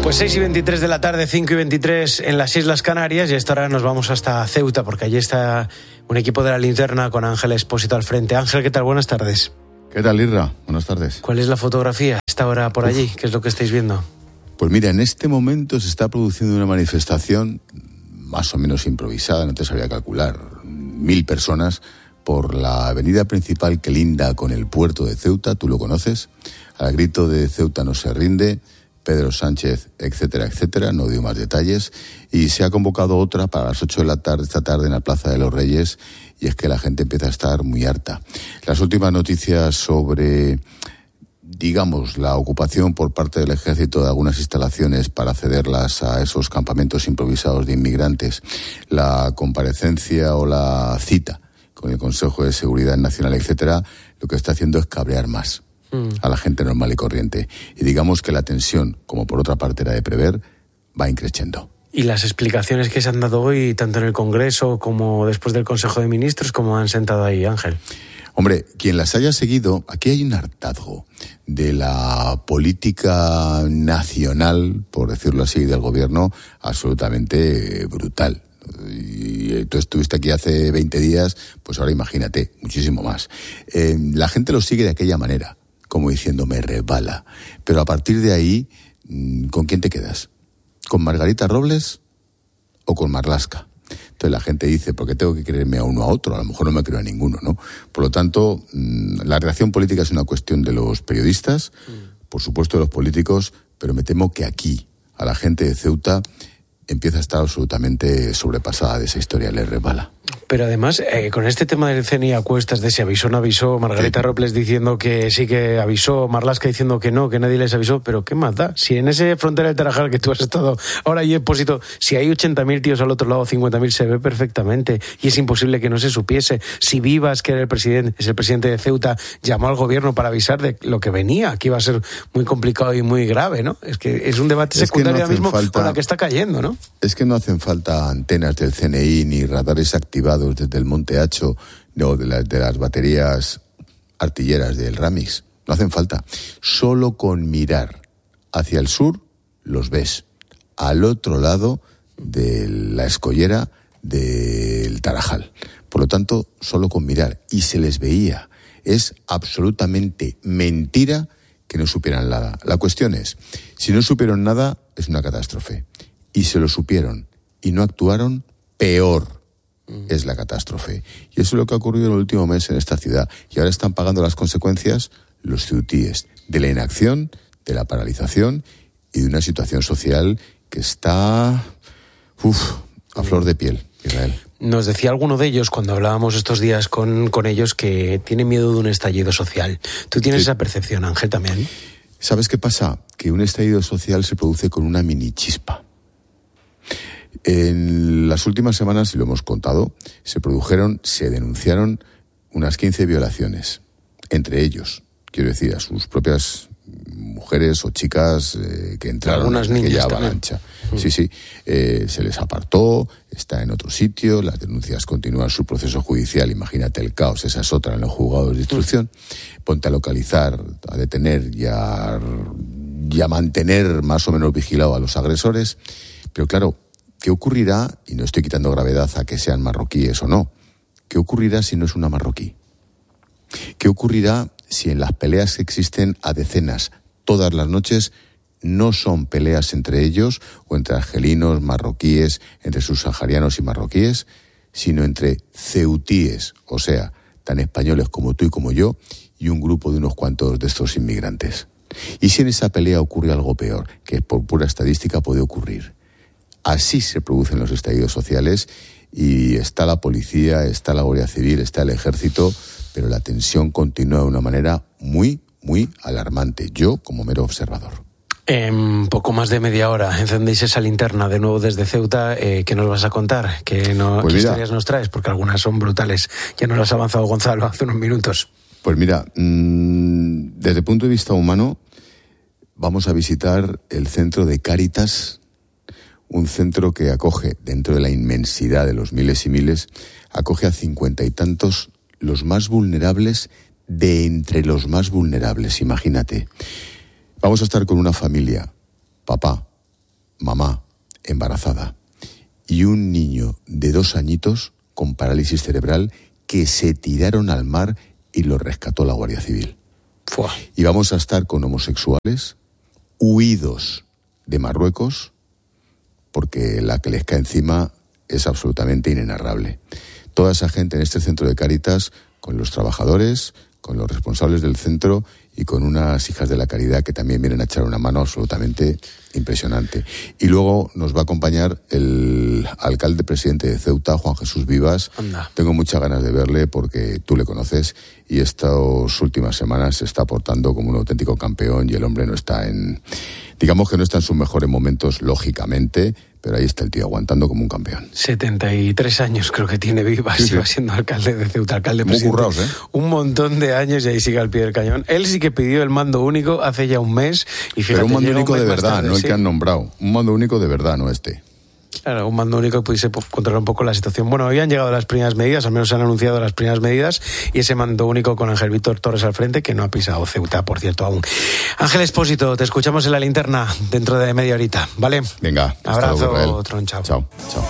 Pues 6:23 de la tarde, 5:23 en las Islas Canarias, y a esta hora nos vamos hasta Ceuta, porque allí está un equipo de La Linterna con Ángel Expósito al frente. Ángel, ¿qué tal? Buenas tardes. ¿Qué tal, Irra? Buenas tardes. ¿Cuál es la fotografía a esta hora por allí? ¿Qué es lo que estáis viendo? Pues mira, en este momento se está produciendo una manifestación más o menos improvisada, no te sabía calcular, 1.000 personas por la avenida principal que linda con el puerto de Ceuta, tú lo conoces, al grito de Ceuta no se rinde, Pedro Sánchez, etcétera, etcétera, no dio más detalles, y se ha convocado otra para las 8 de la tarde, esta tarde en la Plaza de los Reyes, y es que la gente empieza a estar muy harta. Las últimas noticias sobre, digamos, la ocupación por parte del ejército de algunas instalaciones para cederlas a esos campamentos improvisados de inmigrantes, la comparecencia o la cita con el Consejo de Seguridad Nacional, etcétera, lo que está haciendo es cabrear más a la gente normal y corriente. Y digamos que la tensión, como por otra parte era de prever, va increciendo. Y las explicaciones que se han dado hoy, tanto en el Congreso como después del Consejo de Ministros, ¿cómo han sentado ahí, Ángel? Hombre, quien las haya seguido, aquí hay un hartazgo de la política nacional, por decirlo así, del gobierno, absolutamente brutal. Y tú estuviste aquí hace 20 días, pues ahora imagínate, muchísimo más. La gente lo sigue de aquella manera, como diciendo, me resbala. Pero a partir de ahí, ¿con quién te quedas? ¿Con Margarita Robles o con Marlaska? Entonces la gente dice, ¿por qué tengo que creerme a uno a otro? A lo mejor no me creo a ninguno, ¿no? Por lo tanto, la reacción política es una cuestión de los periodistas, por supuesto de los políticos, pero me temo que aquí, a la gente de Ceuta, empieza a estar absolutamente sobrepasada de esa historia, le resbala. Pero además, con este tema del CNI a cuestas, de si avisó o no avisó, Margarita Robles diciendo que sí que avisó, Marlaska diciendo que no, que nadie les avisó, pero ¿qué más da? Si en ese frontera del Tarajal que tú has estado ahora y Expósito, si hay 80.000 tíos al otro lado, 50.000, se ve perfectamente y es imposible que no se supiese. Si Vivas, que era es el presidente de Ceuta, llamó al gobierno para avisar de lo que venía, que iba a ser muy complicado y muy grave, ¿no? Es que es un debate secundario ahora mismo con la que está cayendo, ¿no? Es que no hacen falta antenas del CNI ni radares activados desde el Monte Hacho o de las baterías artilleras del Ramix. No hacen falta. Solo con mirar hacia el sur los ves. Al otro lado de la escollera del Tarajal. Por lo tanto, solo con mirar. Y se les veía. Es absolutamente mentira que no supieran nada. La cuestión es, si no supieron nada, es una catástrofe. Y se lo supieron y no actuaron, peor es la catástrofe. Y eso es lo que ha ocurrido en el último mes en esta ciudad. Y ahora están pagando las consecuencias los ceutíes de la inacción, de la paralización y de una situación social que está a flor de piel, Israel. Nos decía alguno de ellos, cuando hablábamos estos días con ellos, que tienen miedo de un estallido social. ¿Tú tienes esa percepción, Ángel, también? ¿Sabes qué pasa? Que un estallido social se produce con una mini chispa. En las últimas semanas, y lo hemos contado, se denunciaron unas 15 violaciones, entre ellos, quiero decir, a sus propias mujeres o chicas que entraron en aquella avalancha. Sí, se les apartó, está en otro sitio, las denuncias continúan su proceso judicial, imagínate el caos, esa es otra en los juzgados de instrucción. Ponte a localizar, a detener y a mantener más o menos vigilado a los agresores, pero claro, ¿qué ocurrirá? Y no estoy quitando gravedad a que sean marroquíes o no. ¿Qué ocurrirá si no es una marroquí? ¿Qué ocurrirá si en las peleas que existen a decenas todas las noches no son peleas entre ellos o entre argelinos, marroquíes, entre subsaharianos y marroquíes, sino entre ceutíes, o sea, tan españoles como tú y como yo, y un grupo de unos cuantos de estos inmigrantes? ¿Y si en esa pelea ocurre algo peor, que por pura estadística puede ocurrir? Así se producen los estallidos sociales y está la policía, está la Guardia Civil, está el ejército, pero la tensión continúa de una manera muy, muy alarmante. Yo, como mero observador. En poco más de media hora encendéis esa linterna de nuevo desde Ceuta. ¿Qué nos vas a contar? ¿Qué historias nos traes? Porque algunas son brutales. Ya nos las ha avanzado Gonzalo hace unos minutos. Pues mira, desde el punto de vista humano, vamos a visitar el centro de Cáritas, un centro que acoge, dentro de la inmensidad de los miles y miles, acoge a 50 y tantos, los más vulnerables de entre los más vulnerables, imagínate. Vamos a estar con una familia, papá, mamá embarazada y un niño de 2 añitos con parálisis cerebral que se tiraron al mar y los rescató la Guardia Civil. Fua. Y vamos a estar con homosexuales huidos de Marruecos porque la que les cae encima es absolutamente inenarrable. Toda esa gente en este centro de Cáritas, con los trabajadores, con los responsables del centro y con unas hijas de la caridad que también vienen a echar una mano absolutamente impresionante. Y luego nos va a acompañar el alcalde presidente de Ceuta, Juan Jesús Vivas. Anda. Tengo muchas ganas de verle porque tú le conoces y estas últimas semanas se está portando como un auténtico campeón y el hombre no está en... Digamos que no está en sus mejores momentos, lógicamente, pero ahí está el tío aguantando como un campeón. 73 años creo que tiene Vivas, Sí. iba siendo alcalde de Ceuta, alcalde Muy presidente. curraos, ¿eh? Un montón de años y ahí sigue al pie del cañón. Él sí que pidió el mando único hace ya un mes. Y fíjate, Pero un mando llega único mes de más verdad, tarde, no el sí. que han nombrado. Un mando único de verdad, no este. Claro, un mando único que pudiese controlar un poco la situación. Bueno, hoy han llegado las primeras medidas, al menos se han anunciado las primeras medidas, y ese mando único con Ángel Víctor Torres al frente, que no ha pisado Ceuta, por cierto, aún. Ángel Expósito, te escuchamos en la linterna dentro de media horita, ¿vale? Venga, hasta luego, abrazo, Israel. Tron, chao. Chao, chao.